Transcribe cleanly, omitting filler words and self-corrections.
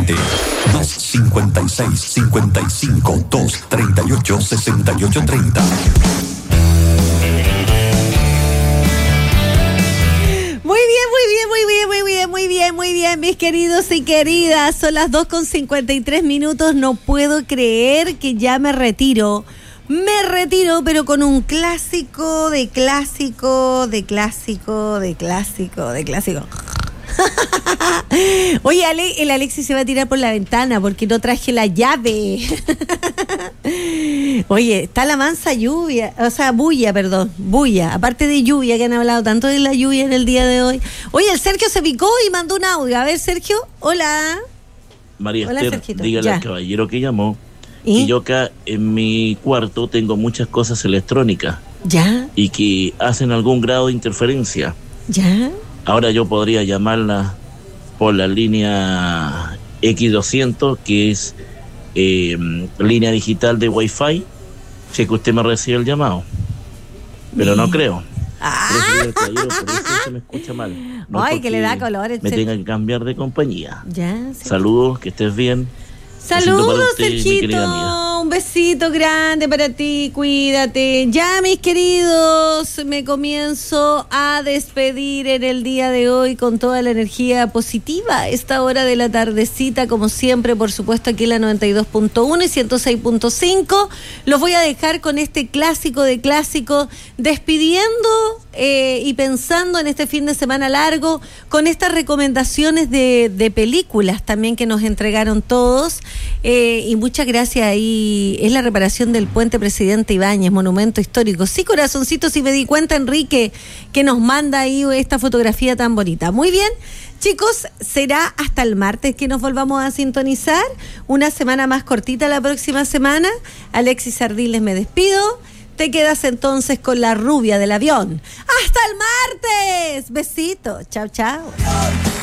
Comunícate 256-55-238-6830. Muy bien, mis queridos y queridas. Son las 2:53. No puedo creer que ya me retiro. Me retiro, pero con un clásico de clásico, de clásico, de clásico, de clásico. Oye, el Alexis se va a tirar por la ventana porque no traje la llave. Oye, está la mansa lluvia, o sea, bulla. Aparte de lluvia, que han hablado tanto de la lluvia en el día de hoy. Oye, el Sergio se picó y mandó un audio. A ver, Sergio, hola. María Hola, Esther, Sergito. dígale Ya. al caballero que llamó. Y yo acá en mi cuarto tengo muchas cosas electrónicas. ¿Ya? Y que hacen algún grado de interferencia. ¿Ya? Ahora yo podría llamarla por la línea X200, que es línea digital de Wi-Fi, si es que usted me recibe el llamado. Pero no creo. Por eso se me escucha mal. No. Ay, que le da color. Me tenga que cambiar de compañía. Ya. Sí. Saludos, que estés bien. Saludos, usted, Sergito. Un besito grande para ti, cuídate. Ya, mis queridos, me comienzo a despedir en el día de hoy con toda la energía positiva. Esta hora de la tardecita, como siempre, por supuesto, aquí en la 92.1 y 106.5. Los voy a dejar con este clásico de clásico, despidiendo y pensando en este fin de semana largo, con estas recomendaciones de películas también que nos entregaron todos. Y muchas gracias. Ahí es la reparación del puente Presidente Ibáñez, monumento histórico. Sí, corazoncitos, y me di cuenta, Enrique, que nos manda ahí esta fotografía tan bonita. Muy bien, chicos, será hasta el martes que nos volvamos a sintonizar. Una semana más cortita la próxima semana. Alexis Ardiles, me despido. Te quedas entonces con la rubia del avión. ¡Hasta el martes! Besitos. Chao, chao.